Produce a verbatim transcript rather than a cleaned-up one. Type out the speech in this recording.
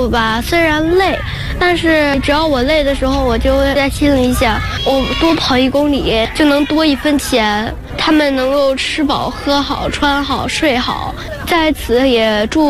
步吧，虽然累，但是只要我累的时候，我就会在心里想，我多跑一公里就能多一分钱。他们能够吃饱喝好穿好睡好，在此也祝